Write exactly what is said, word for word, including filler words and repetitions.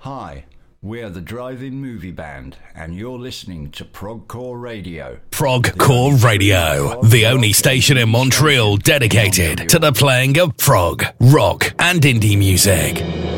Hi, we're the Drive-In Movie Band, and you're listening to Progcore Radio. Progcore Radio, the only station in Montreal dedicated to the playing of prog, rock, and indie music.